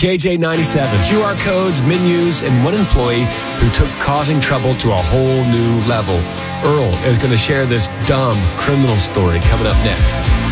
KJ97, QR codes, menus, and one employee who took causing trouble to a whole new level. Earl is going to share this dumb criminal story coming up next.